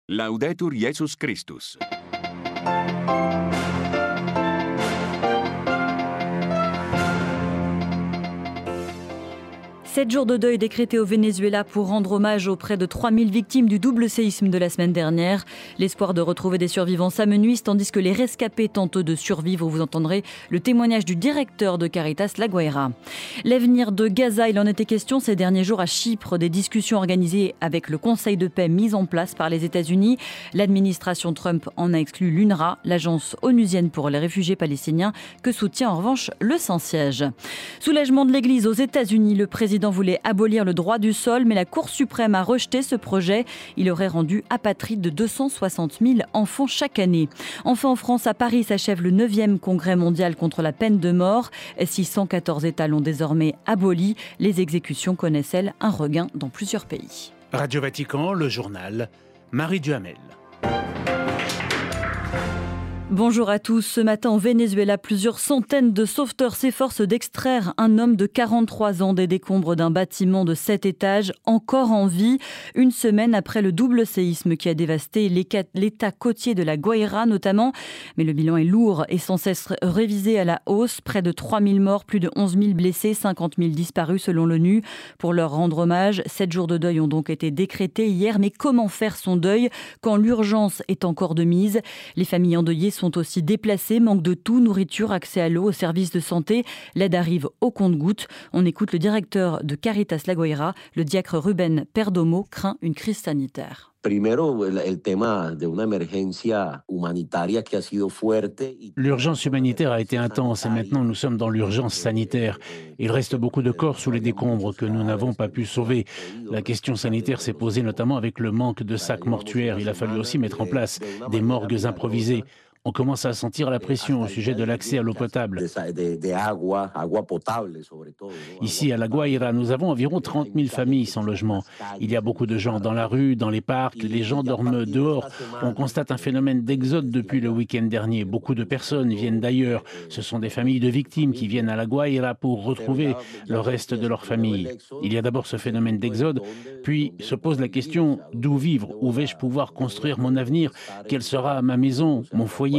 Laudetur Jesus Christus. Sept jours de deuil décrétés au Venezuela pour rendre hommage aux près de 3000 victimes du double séisme de la semaine dernière. L'espoir de retrouver des survivants s'amenuise tandis que les rescapés tentent de survivre. Vous entendrez le témoignage du directeur de Caritas La Guaira. L'avenir de Gaza, il en était question ces derniers jours à Chypre. Des discussions organisées avec le Conseil de paix mis en place par les États-Unis. L'administration Trump en a exclu l'UNRWA, l'agence onusienne pour les réfugiés palestiniens, que soutient en revanche le sans-siège. Soulagement de l'Église aux États-Unis. Le président voulait abolir le droit du sol, mais la Cour suprême a rejeté ce projet. Il aurait rendu apatrides de 260 000 enfants chaque année. Enfin, en France, à Paris, s'achève le 9e congrès mondial contre la peine de mort. 614 États l'ont désormais aboli. Les exécutions connaissent, elles, un regain dans plusieurs pays. Radio Vatican, le journal, Marie Duhamel. Bonjour à tous. Ce matin au Venezuela, plusieurs centaines de sauveteurs s'efforcent d'extraire un homme de 43 ans des décombres d'un bâtiment de 7 étages encore en vie, une semaine après le double séisme qui a dévasté l'état côtier de la Guaira notamment. Mais le bilan est lourd et sans cesse révisé à la hausse. Près de 3000 morts, plus de 11 000 blessés, 50 000 disparus selon l'ONU. Pour leur rendre hommage, 7 jours de deuil ont donc été décrétés hier. Mais comment faire son deuil quand l'urgence est encore de mise ? Les familles endeuillées sont aussi déplacés, manque de tout, nourriture, accès à l'eau, aux services de santé. L'aide arrive au compte-gouttes. On écoute le directeur de Caritas La Guaira, le diacre Ruben Perdomo, craint une crise sanitaire. L'urgence humanitaire a été intense et maintenant nous sommes dans l'urgence sanitaire. Il reste beaucoup de corps sous les décombres que nous n'avons pas pu sauver. La question sanitaire s'est posée notamment avec le manque de sacs mortuaires. Il a fallu aussi mettre en place des morgues improvisées. On commence à sentir la pression au sujet de l'accès à l'eau potable. Ici, à La Guaira, nous avons environ 30 000 familles sans logement. Il y a beaucoup de gens dans la rue, dans les parcs, les gens dorment dehors. On constate un phénomène d'exode depuis le week-end dernier. Beaucoup de personnes viennent d'ailleurs. Ce sont des familles de victimes qui viennent à La Guaira pour retrouver le reste de leur famille. Il y a d'abord ce phénomène d'exode, puis se pose la question d'où vivre, où vais-je pouvoir construire mon avenir, quelle sera ma maison, mon foyer.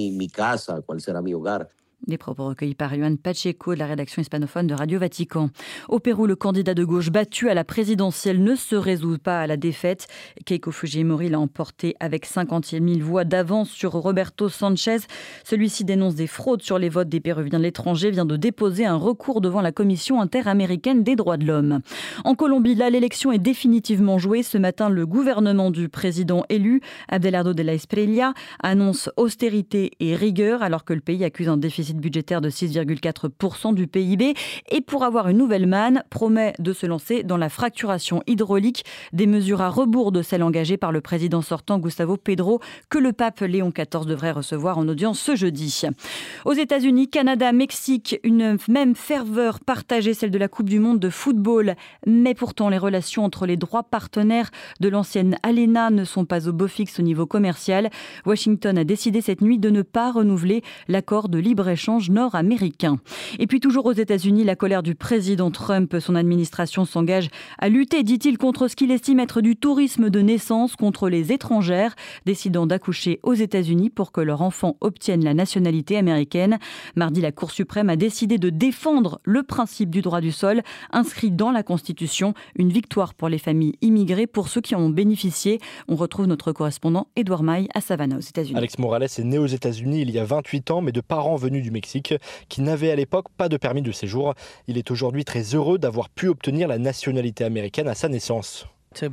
Les propos recueillis par Juan Pacheco de la rédaction hispanophone de Radio Vatican. Au Pérou, le candidat de gauche battu à la présidentielle ne se résout pas à la défaite. Keiko Fujimori l'a emporté avec 50 000 voix d'avance sur Roberto Sanchez. Celui-ci dénonce des fraudes sur les votes des Péruviens de l'étranger, vient de déposer un recours devant la Commission interaméricaine des droits de l'homme. En Colombie, là, l'élection est définitivement jouée. Ce matin, le gouvernement du président élu, Abelardo de la Espriella, annonce austérité et rigueur alors que le pays accuse un déficit budgétaire de 6,4% du PIB et pour avoir une nouvelle manne, promet de se lancer dans la fracturation hydraulique, des mesures à rebours de celles engagées par le président sortant Gustavo Petro que le pape Léon XIV devrait recevoir en audience ce jeudi. Aux États-Unis, Canada, Mexique, une même ferveur partagée, celle de la Coupe du Monde de football. Mais pourtant, les relations entre les trois partenaires de l'ancienne ALENA ne sont pas au beau fixe au niveau commercial. Washington a décidé cette nuit de ne pas renouveler l'accord de libre-échange nord-américain. Et puis toujours aux États-Unis, la colère du président Trump. Son administration s'engage à lutter, dit-il, contre ce qu'il estime être du tourisme de naissance, contre les étrangères décidant d'accoucher aux États-Unis pour que leur enfant obtienne la nationalité américaine. Mardi, la Cour suprême a décidé de défendre le principe du droit du sol inscrit dans la Constitution. Une victoire pour les familles immigrées, pour ceux qui en ont bénéficié. On retrouve notre correspondant Edouard Maille à Savannah aux États-Unis. Alex Morales est né aux États-Unis il y a 28 ans, mais de parents venus du Mexique, qui n'avait à l'époque pas de permis de séjour. Il est aujourd'hui très heureux d'avoir pu obtenir la nationalité américaine à sa naissance.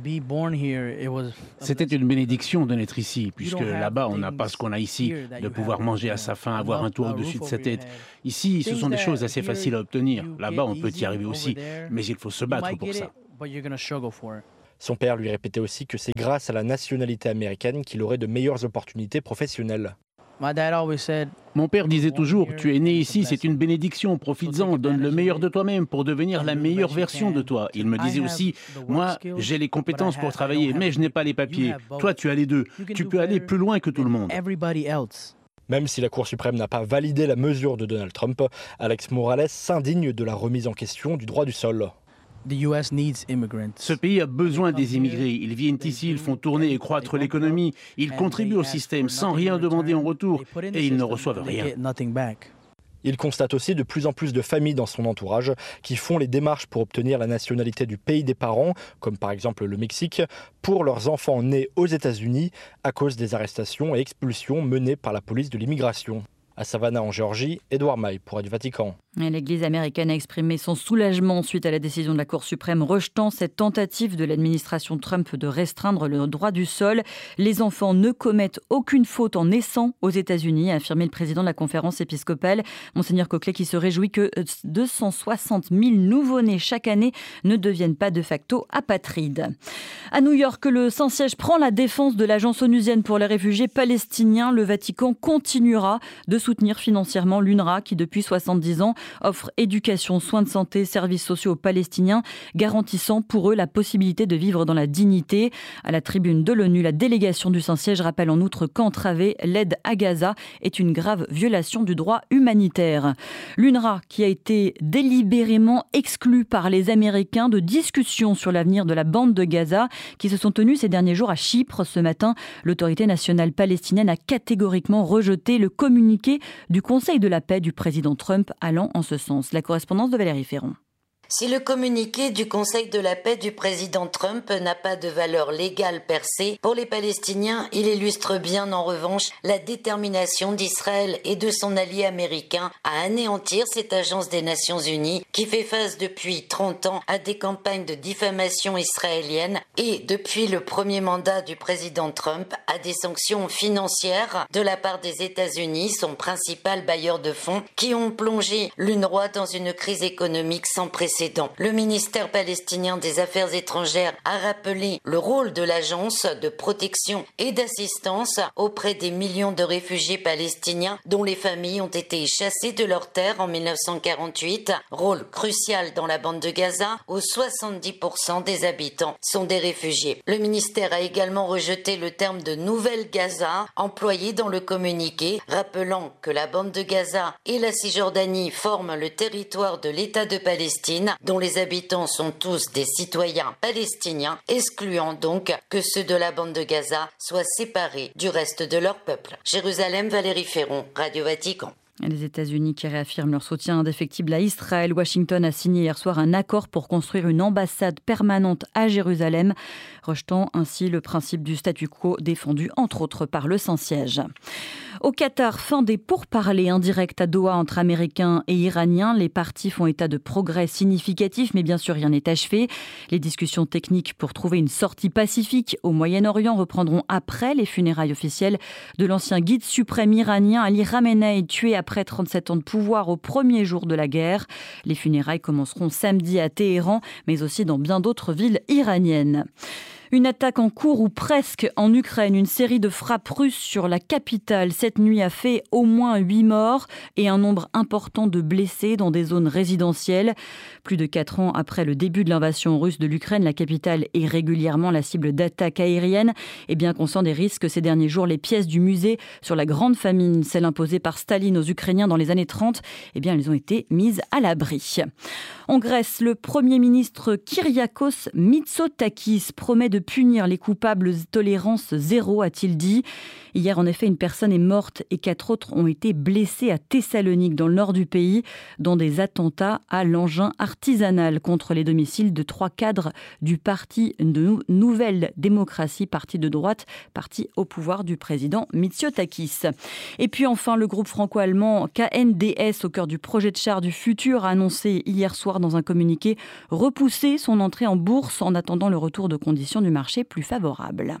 C'était une bénédiction de naître ici, puisque là-bas, on n'a pas ce qu'on a ici, de pouvoir manger à sa faim, avoir un toit au-dessus de sa tête. Ici, ce sont des choses assez faciles à obtenir. Là-bas, on peut y arriver aussi, mais il faut se battre pour ça. Son père lui répétait aussi que c'est grâce à la nationalité américaine qu'il aurait de meilleures opportunités professionnelles. Mon père disait toujours, tu es né ici, c'est une bénédiction, profites-en, donne le meilleur de toi-même pour devenir la meilleure version de toi. Il me disait aussi, moi, j'ai les compétences pour travailler, mais je n'ai pas les papiers. Toi, tu as les deux. Tu peux aller plus loin que tout le monde. Même si la Cour suprême n'a pas validé la mesure de Donald Trump, Alex Morales s'indigne de la remise en question du droit du sol. Ce pays a besoin des immigrés. Ils viennent ici, ils font tourner et croître l'économie. Ils contribuent au système sans rien demander en retour et ils ne reçoivent rien. Il constate aussi de plus en plus de familles dans son entourage qui font les démarches pour obtenir la nationalité du pays des parents, comme par exemple le Mexique, pour leurs enfants nés aux États-Unis à cause des arrestations et expulsions menées par la police de l'immigration. À Savannah en Géorgie, Édouard Maille pour Radio Vatican. L'Église américaine a exprimé son soulagement suite à la décision de la Cour suprême rejetant cette tentative de l'administration Trump de restreindre le droit du sol. Les enfants ne commettent aucune faute en naissant aux États-Unis, a affirmé le président de la conférence épiscopale, Monseigneur Coquelet, qui se réjouit que 260 000 nouveau-nés chaque année ne deviennent pas de facto apatrides. À New York, le Saint-Siège prend la défense de l'Agence onusienne pour les réfugiés palestiniens. Le Vatican continuera de soutenir financièrement l'UNRWA qui, depuis 70 ans, offre éducation, soins de santé, services sociaux aux Palestiniens, garantissant pour eux la possibilité de vivre dans la dignité. À la tribune de l'ONU, la délégation du Saint-Siège rappelle en outre qu'entraver l'aide à Gaza est une grave violation du droit humanitaire. L'UNRWA, qui a été délibérément exclue par les Américains de discussions sur l'avenir de la bande de Gaza, qui se sont tenues ces derniers jours à Chypre. Ce matin, l'autorité nationale palestinienne a catégoriquement rejeté le communiqué du Conseil de la paix du président Trump allant en ce sens. La correspondance de Valérie Ferron. Si le communiqué du Conseil de la paix du président Trump n'a pas de valeur légale per se, pour les Palestiniens, il illustre bien en revanche la détermination d'Israël et de son allié américain à anéantir cette agence des Nations Unies qui fait face depuis 30 ans à des campagnes de diffamation israélienne et depuis le premier mandat du président Trump à des sanctions financières de la part des États-Unis, son principal bailleur de fonds, qui ont plongé l'UNRWA dans une crise économique sans précédent. Le ministère palestinien des Affaires étrangères a rappelé le rôle de l'agence de protection et d'assistance auprès des millions de réfugiés palestiniens dont les familles ont été chassées de leurs terres en 1948, rôle crucial dans la bande de Gaza où 70% des habitants sont des réfugiés. Le ministère a également rejeté le terme de Nouvelle Gaza employé dans le communiqué, rappelant que la bande de Gaza et la Cisjordanie forment le territoire de l'État de Palestine dont les habitants sont tous des citoyens palestiniens, excluant donc que ceux de la bande de Gaza soient séparés du reste de leur peuple. Jérusalem, Valérie Ferron, Radio Vatican. Les États-Unis qui réaffirment leur soutien indéfectible à Israël. Washington a signé hier soir un accord pour construire une ambassade permanente à Jérusalem, rejetant ainsi le principe du statu quo défendu entre autres par le Saint-Siège. Au Qatar, fin des pourparlers indirects à Doha entre Américains et Iraniens. Les parties font état de progrès significatifs, mais bien sûr rien n'est achevé. Les discussions techniques pour trouver une sortie pacifique au Moyen-Orient reprendront après les funérailles officielles de l'ancien guide suprême iranien Ali Khamenei, tué après 37 ans de pouvoir au premier jour de la guerre. Les funérailles commenceront samedi à Téhéran, mais aussi dans bien d'autres villes iraniennes. Une attaque en cours ou presque en Ukraine. Une série de frappes russes sur la capitale cette nuit a fait au moins 8 morts et un nombre important de blessés dans des zones résidentielles. Plus de 4 ans après le début de l'invasion russe de l'Ukraine, la capitale est régulièrement la cible d'attaques aériennes. Et bien conscient des risques, ces derniers jours, les pièces du musée sur la grande famine, celle imposée par Staline aux Ukrainiens dans les années 30, eh bien, elles ont été mises à l'abri. En Grèce, le Premier ministre Kyriakos Mitsotakis promet de punir les coupables. Tolérance zéro, a-t-il dit. Hier, en effet, une personne est morte et 4 autres ont été blessés à Thessalonique, dans le nord du pays, dans des attentats à l'engin artisanal contre les domiciles de 3 cadres du parti de Nouvelle Démocratie, parti de droite, parti au pouvoir du président Mitsotakis. Et puis enfin, le groupe franco-allemand KNDS, au cœur du projet de char du futur, a annoncé hier soir dans un communiqué repousser son entrée en bourse en attendant le retour de conditions du marché plus favorables.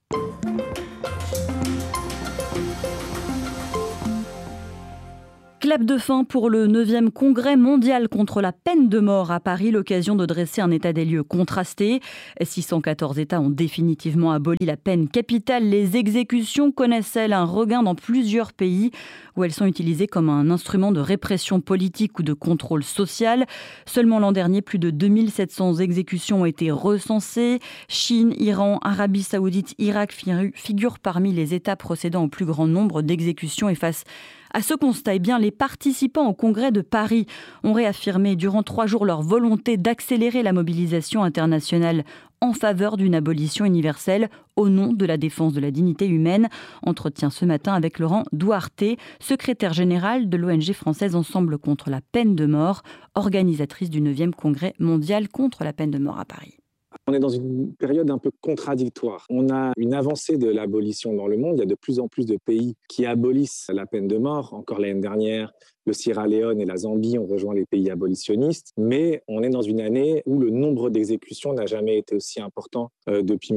Clap de fin pour le 9e congrès mondial contre la peine de mort à Paris, l'occasion de dresser un état des lieux contrasté. 614 États ont définitivement aboli la peine capitale. Les exécutions connaissent-elles un regain dans plusieurs pays où elles sont utilisées comme un instrument de répression politique ou de contrôle social. Seulement l'an dernier, plus de 2700 exécutions ont été recensées. Chine, Iran, Arabie Saoudite, Irak figurent parmi les États procédant au plus grand nombre d'exécutions et face À ce constat, les participants au congrès de Paris ont réaffirmé durant 3 jours leur volonté d'accélérer la mobilisation internationale en faveur d'une abolition universelle au nom de la défense de la dignité humaine. Entretien ce matin avec Laurent Duarte, secrétaire général de l'ONG française Ensemble contre la peine de mort, organisatrice du 9e congrès mondial contre la peine de mort à Paris. On est dans une période un peu contradictoire. On a une avancée de l'abolition dans le monde. Il y a de plus en plus de pays qui abolissent la peine de mort. Encore l'année dernière, le Sierra Leone et la Zambie ont rejoint les pays abolitionnistes. Mais on est dans une année où le nombre d'exécutions n'a jamais été aussi important depuis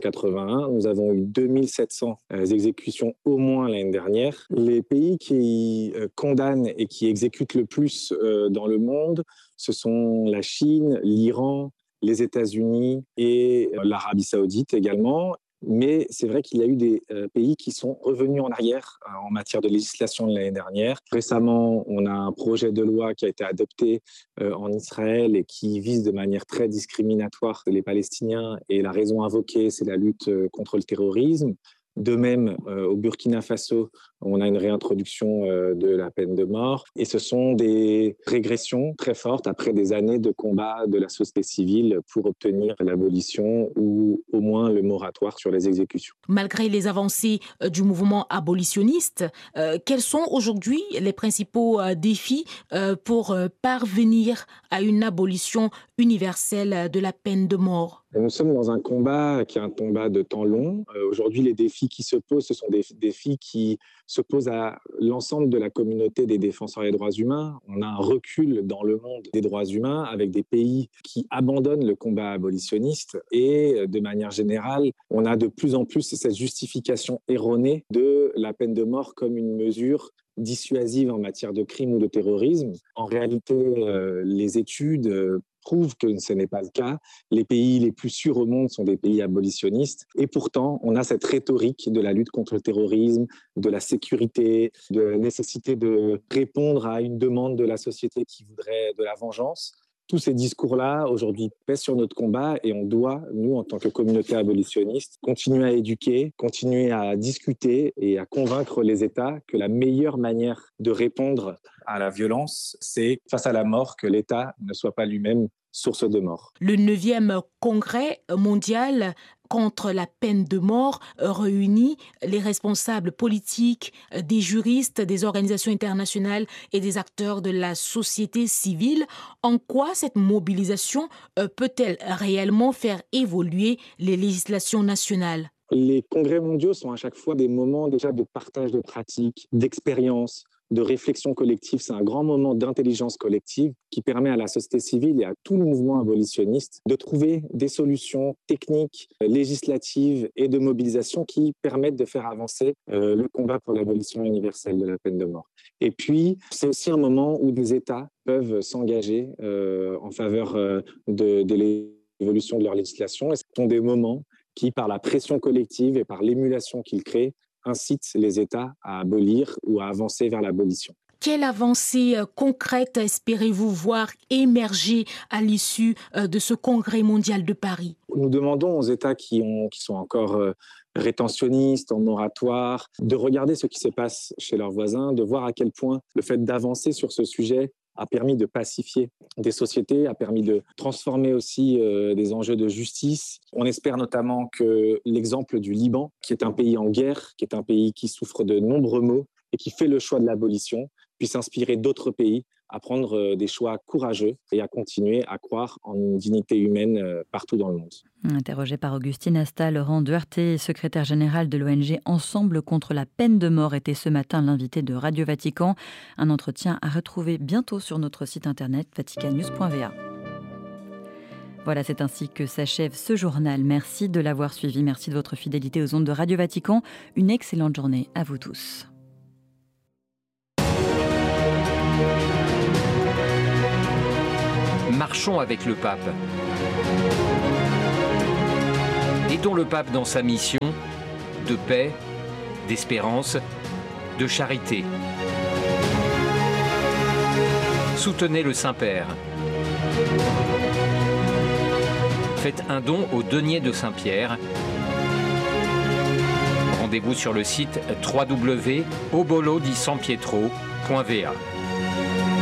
1981. Nous avons eu 2700 exécutions au moins l'année dernière. Les pays qui condamnent et qui exécutent le plus dans le monde, ce sont la Chine, l'Iran, les États-Unis et l'Arabie saoudite également. Mais c'est vrai qu'il y a eu des pays qui sont revenus en arrière en matière de législation de l'année dernière. Récemment, on a un projet de loi qui a été adopté en Israël et qui vise de manière très discriminatoire les Palestiniens. Et la raison invoquée, c'est la lutte contre le terrorisme. De même, au Burkina Faso, on a une réintroduction de la peine de mort. Et ce sont des régressions très fortes après des années de combat de la société civile pour obtenir l'abolition ou au moins le moratoire sur les exécutions. Malgré les avancées du mouvement abolitionniste, quels sont aujourd'hui les principaux défis pour parvenir à une abolition universelle de la peine de mort ? Nous sommes dans un combat qui est un combat de temps long. Aujourd'hui, les défis qui se posent, ce sont des défis qui se posent à l'ensemble de la communauté des défenseurs des droits humains. On a un recul dans le monde des droits humains avec des pays qui abandonnent le combat abolitionniste et de manière générale, on a de plus en plus cette justification erronée de la peine de mort comme une mesure dissuasive en matière de crime ou de terrorisme. En réalité, les études prouvent que ce n'est pas le cas. Les pays les plus sûrs au monde sont des pays abolitionnistes. Et pourtant, on a cette rhétorique de la lutte contre le terrorisme, de la sécurité, de la nécessité de répondre à une demande de la société qui voudrait de la vengeance. Tous ces discours-là, aujourd'hui, pèsent sur notre combat et on doit, nous, en tant que communauté abolitionniste, continuer à éduquer, continuer à discuter et à convaincre les États que la meilleure manière de répondre à la violence, c'est face à la mort que l'État ne soit pas lui-même source de mort. Le 9e congrès mondial contre la peine de mort réunit les responsables politiques, des juristes, des organisations internationales et des acteurs de la société civile. En quoi cette mobilisation peut-elle réellement faire évoluer les législations nationales ? Les congrès mondiaux sont à chaque fois des moments déjà de partage de pratiques, d'expériences, de réflexion collective. C'est un grand moment d'intelligence collective qui permet à la société civile et à tout le mouvement abolitionniste de trouver des solutions techniques, législatives et de mobilisation qui permettent de faire avancer le combat pour l'abolition universelle de la peine de mort. Et puis, c'est aussi un moment où des États peuvent s'engager en faveur de l'évolution de leur législation. Et ce sont des moments qui, par la pression collective et par l'émulation qu'ils créent, incite les États à abolir ou à avancer vers l'abolition. Quelle avancée concrète espérez-vous voir émerger à l'issue de ce congrès mondial de Paris ? Nous demandons aux États qui sont encore rétentionnistes, en moratoire, de regarder ce qui se passe chez leurs voisins, de voir à quel point le fait d'avancer sur ce sujet a permis de pacifier des sociétés, a permis de transformer aussi des enjeux de justice. On espère notamment que l'exemple du Liban, qui est un pays en guerre, qui est un pays qui souffre de nombreux maux et qui fait le choix de l'abolition, puisse inspirer d'autres pays à prendre des choix courageux et à continuer à croire en une dignité humaine partout dans le monde. Interrogé par Augustine Asta, Laurent Duarte, secrétaire général de l'ONG Ensemble contre la peine de mort, était ce matin l'invité de Radio Vatican. Un entretien à retrouver bientôt sur notre site internet vaticannews.va. Voilà, c'est ainsi que s'achève ce journal. Merci de l'avoir suivi, merci de votre fidélité aux ondes de Radio Vatican. Une excellente journée à vous tous. Marchons avec le pape. Aidons le pape dans sa mission de paix, d'espérance, de charité. Soutenez le Saint-Père. Faites un don au denier de Saint-Pierre. Rendez-vous sur le site www.obolodisanpietro.va.